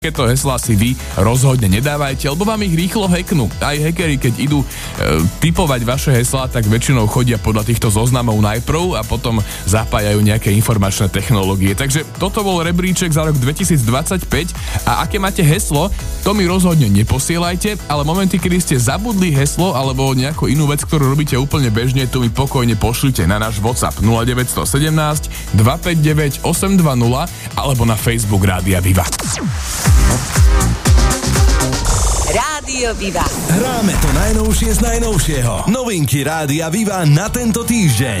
Takéto heslá si vy rozhodne nedávajte, lebo vám ich rýchlo hacknú. Aj hackeri, keď idú typovať vaše heslá, tak väčšinou chodia podľa týchto zoznamov najprv a potom zapájajú nejaké informačné technológie. Takže toto bol rebríček za rok 2025 a aké máte heslo, to mi rozhodne neposielajte, ale momenty, kedy ste zabudli heslo alebo nejakú inú vec, ktorú robíte úplne bežne, tu mi pokojne pošlite na náš WhatsApp 0917 259 820 alebo na Facebook Rádia Viva. Rádio Viva. Hráme to najnovšie z najnovšieho. Novinky Rádia Viva na tento týždeň.